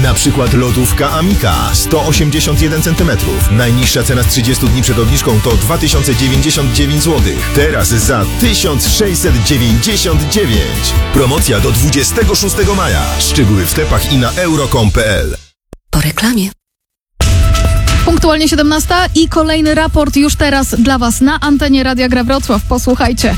Na przykład lodówka Amika 181 cm. Najniższa cena z 30 dni przed obniżką to 2099 zł. Teraz za 1699. Promocja do 26 maja. Szczegóły w tepach i na euro.com.pl. Po reklamie. Punktualnie 17 i kolejny raport już teraz dla Was na antenie Radia Gra Wrocław. Posłuchajcie.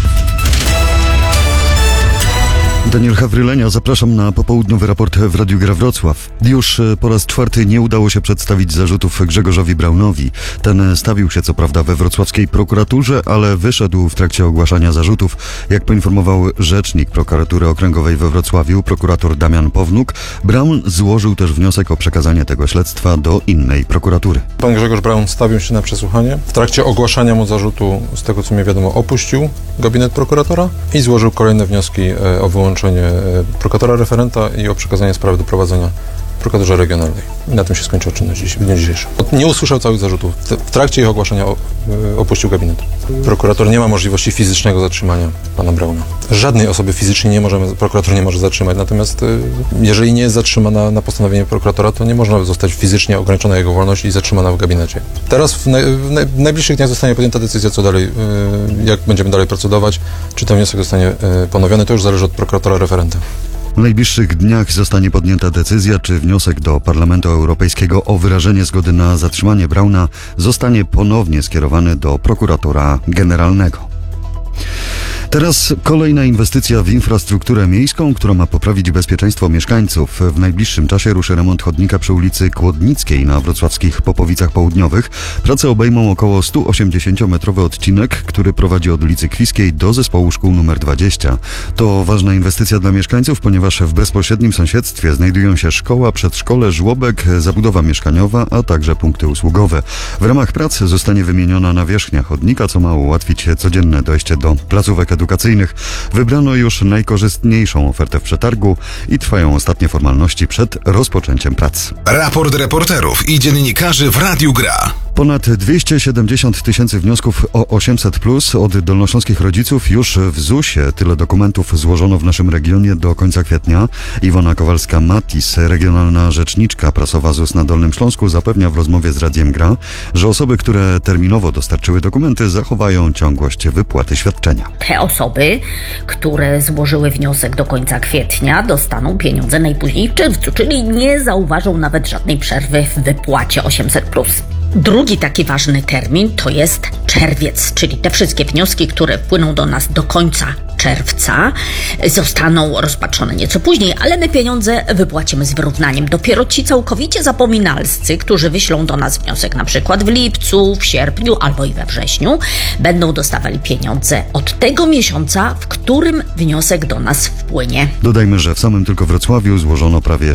Daniel Hawrylenia, zapraszam na popołudniowy raport w Radiu Gra Wrocław. Już po raz czwarty nie udało się przedstawić zarzutów Grzegorzowi Braunowi. Ten stawił się co prawda we wrocławskiej prokuraturze, ale wyszedł w trakcie ogłaszania zarzutów. Jak poinformował rzecznik prokuratury okręgowej we Wrocławiu, prokurator Damian Pownuk, Braun złożył też wniosek o przekazanie tego śledztwa do innej prokuratury. Pan Grzegorz Braun stawił się na przesłuchanie. W trakcie ogłaszania mu zarzutu, z tego co mi wiadomo, opuścił gabinet prokuratora i złożył kolejne wnioski o wyłączenie prokuratora referenta i o przekazanie sprawy do prowadzenia w prokuraturze regionalnej. I na tym się skończyła czynność w dniu dzisiejszym. Nie usłyszał całych zarzutów. W trakcie ich ogłaszania opuścił gabinet. Prokurator nie ma możliwości fizycznego zatrzymania pana Brauna. Żadnej osoby fizycznie prokurator nie może zatrzymać, natomiast jeżeli nie jest zatrzymana na postanowienie prokuratora, to nie można zostać fizycznie ograniczona jego wolność i zatrzymana w gabinecie. Teraz w najbliższych dniach zostanie podjęta decyzja, co dalej, jak będziemy dalej procedować, czy ten wniosek zostanie ponowiony, to już zależy od prokuratora referenta. W najbliższych dniach zostanie podjęta decyzja, czy wniosek do Parlamentu Europejskiego o wyrażenie zgody na zatrzymanie Brauna zostanie ponownie skierowany do prokuratora generalnego. Teraz kolejna inwestycja w infrastrukturę miejską, która ma poprawić bezpieczeństwo mieszkańców. W najbliższym czasie ruszy remont chodnika przy ulicy Kłodnickiej na wrocławskich Popowicach Południowych. Prace obejmą około 180-metrowy odcinek, który prowadzi od ulicy Kwiskiej do zespołu szkół nr 20. To ważna inwestycja dla mieszkańców, ponieważ w bezpośrednim sąsiedztwie znajdują się szkoła, przedszkole, żłobek, zabudowa mieszkaniowa, a także punkty usługowe. W ramach prac zostanie wymieniona nawierzchnia chodnika, co ma ułatwić codzienne dojście do placówek edukacyjnych. Wybrano już najkorzystniejszą ofertę w przetargu i trwają ostatnie formalności przed rozpoczęciem prac. Raport reporterów i dziennikarzy w Radiu Gra. Ponad 270 tysięcy wniosków o 800+ od dolnośląskich rodziców już w ZUS-ie. Tyle dokumentów złożono w naszym regionie do końca kwietnia. Iwona Kowalska-Matis, regionalna rzeczniczka prasowa ZUS na Dolnym Śląsku, zapewnia w rozmowie z Radiem Gra, że osoby, które terminowo dostarczyły dokumenty, zachowają ciągłość wypłaty świadczenia. Te osoby, które złożyły wniosek do końca kwietnia, dostaną pieniądze najpóźniej w czerwcu, czyli nie zauważą nawet żadnej przerwy w wypłacie 800+. Drugi taki ważny termin to jest czerwiec, czyli te wszystkie wnioski, które wpłyną do nas do końca czerwca, zostaną rozpatrzone nieco później, ale my pieniądze wypłacimy z wyrównaniem. Dopiero ci całkowicie zapominalscy, którzy wyślą do nas wniosek na przykład w lipcu, w sierpniu albo i we wrześniu, będą dostawali pieniądze od tego miesiąca, w którym wniosek do nas wpłynie. Dodajmy, że w samym tylko Wrocławiu złożono prawie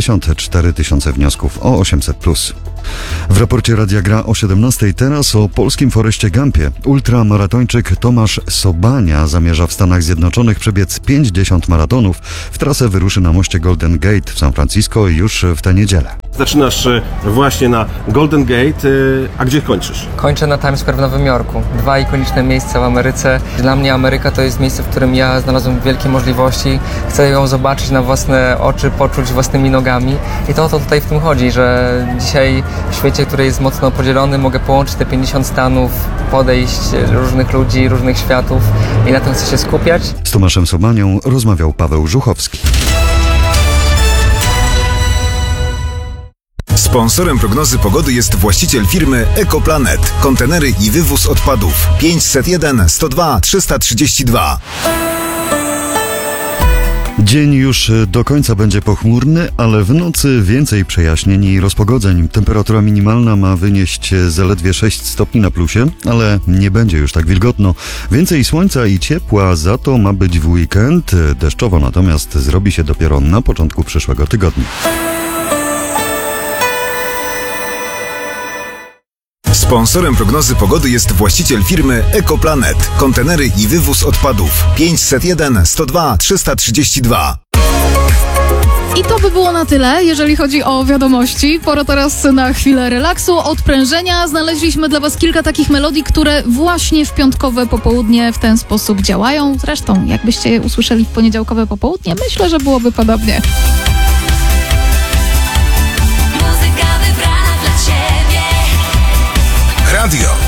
64 tysiące wniosków o 800+. W raporcie Radia Gra o 17:00 teraz o polskim Foreście Gumpie. Ultramaratończyk Tomasz Sobania zamierza w Stanach Zjednoczonych przebiec 50 maratonów. W trasę wyruszy na moście Golden Gate w San Francisco już w tę niedzielę. Zaczynasz właśnie na Golden Gate, a gdzie kończysz? Kończę na Times Square w Nowym Jorku. 2 ikoniczne miejsca w Ameryce. Dla mnie Ameryka to jest miejsce, w którym ja znalazłem wielkie możliwości. Chcę ją zobaczyć na własne oczy, poczuć własnymi nogami. I to o to tutaj w tym chodzi, że dzisiaj w świecie, który jest mocno podzielony, mogę połączyć te 50 stanów, podejść różnych ludzi, różnych światów i na tym chcę się skupiać. Z Tomaszem Sobanią rozmawiał Paweł Żuchowski. Sponsorem prognozy pogody jest właściciel firmy Ekoplanet. Kontenery i wywóz odpadów. 501 102 332. Dzień już do końca będzie pochmurny, ale w nocy więcej przejaśnień i rozpogodzeń. Temperatura minimalna ma wynieść zaledwie 6 stopni na plusie, ale nie będzie już tak wilgotno. Więcej słońca i ciepła, za to ma być w weekend. Deszczowo natomiast zrobi się dopiero na początku przyszłego tygodnia. Sponsorem prognozy pogody jest właściciel firmy Ekoplanet. Kontenery i wywóz odpadów. 501 102 332. I to by było na tyle, jeżeli chodzi o wiadomości. Pora teraz na chwilę relaksu, odprężenia. Znaleźliśmy dla Was kilka takich melodii, które właśnie w piątkowe popołudnie w ten sposób działają. Zresztą, jakbyście je usłyszeli w poniedziałkowe popołudnie, myślę, że byłoby podobnie. Radio.